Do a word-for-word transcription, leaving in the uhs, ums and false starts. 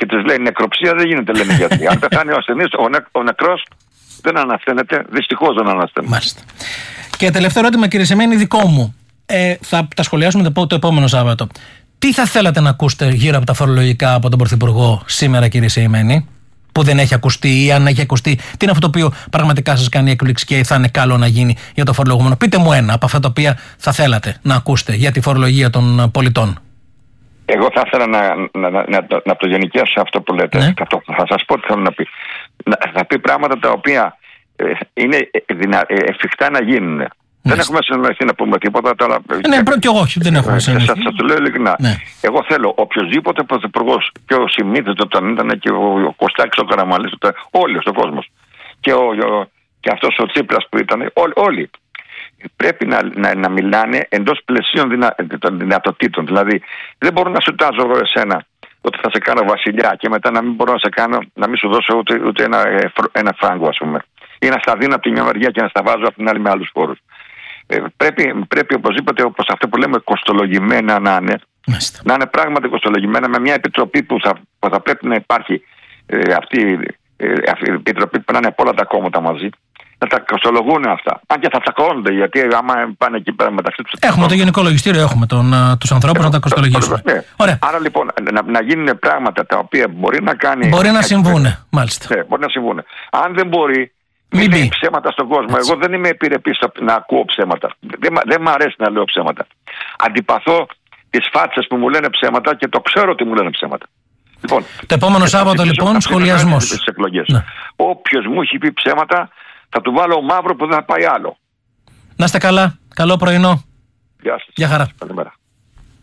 της λέει νεκροψία δεν γίνεται, λένε γιατροί. Αν πεθάνει ο ασθενής, ο, νε, ο νεκρός δεν ανασταίνεται, δυστυχώς δεν ανασταίνεται. Μάλιστα. Και τελευταίο ερώτημα, κύριε Σεμένη, δικό μου. Ε, θα τα σχολιάσουμε το, το επόμενο Σάββατο. Τι θα θέλατε να ακούσετε γύρω από τα φορολογικά από τον Πρωθυπουργό σήμερα, κύριε Σεημένη, που δεν έχει ακουστεί, ή αν έχει ακουστεί, τι είναι αυτό το οποίο πραγματικά σας κάνει έκπληξη και θα είναι καλό να γίνει για το φορολογούμενο? Πείτε μου ένα από αυτά τα οποία θα θέλατε να ακούσετε για τη φορολογία των πολιτών. Εγώ θα ήθελα να, να, να, να, να το γενικιάσω αυτό που λέτε. Ναι. Αυτό, θα σας πω τι θέλω να πει. Να, θα πει πράγματα τα οποία ε, είναι δυνα, ε, εφικτά να γίνουν. Ναι. Δεν έχουμε συνεννοηθεί να πούμε τίποτα τώρα. Ναι, πρώτο και εγώ όχι, δεν έχουμε συνεννοηθεί. Σας το λέω ειλικρινά. Ναι. Εγώ θέλω οποιοδήποτε πρωθυπουργός, και ο Σιμίτης όταν ήταν, και ο, ο Κωστάκης ο Καραμανλής, όλοι στον κόσμο. Και, ο, ο, και αυτός ο Τσίπρας που ήταν, όλοι. όλοι. Πρέπει να, να, να μιλάνε εντός πλαισίων δυνα, των δυνατοτήτων. Δηλαδή, δεν μπορώ να σου τάζω εγώ εσένα ότι θα σε κάνω βασιλιά και μετά να μην μπορώ να σε κάνω, να μην σου δώσω ούτε, ούτε ένα, ένα φράγκο, ας πούμε. Ή να στα δίνω από τη μια μεριά και να στα βάζω από την άλλη με άλλους φόρους. Ε, πρέπει, πρέπει οπωσδήποτε, όπως αυτό που λέμε, κοστολογημένα να είναι. Μάλιστα. Να είναι πράγματι κοστολογημένα με μια επιτροπή που θα, που θα πρέπει να υπάρχει ε, αυτή, ε, αυτή η επιτροπή που να είναι από όλα τα κόμματα μαζί. Να τα κοστολογούν αυτά. Αν και θα τσακώνονται, γιατί άμα πάνε εκεί πέρα μεταξύ τους. Έχουμε το Γενικό Λογιστήριο, έχουμε τους ανθρώπους να τα κοστολογήσουμε. Ναι. Ωραία. Άρα λοιπόν να, να γίνουν πράγματα τα οποία μπορεί να κάνει. Μπορεί να συμβούν, μάλιστα. Ναι, μπορεί να συμβούν. Αν δεν μπορεί. Μην λέει ψέματα στον κόσμο. Έτσι. Εγώ δεν είμαι επιρρεπής να ακούω ψέματα. Δεν, δεν μ' αρέσει να λέω ψέματα. Αντιπαθώ τις φάτσες που μου λένε ψέματα και το ξέρω ότι μου λένε ψέματα. Λοιπόν, το επόμενο Σάββατο λοιπόν σχολιασμός. Ναι. Όποιος μου έχει πει ψέματα θα του βάλω μαύρο που δεν θα πάει άλλο. Να είστε καλά. Καλό πρωινό. Γεια σας. Γεια χαρά. Καλημέρα.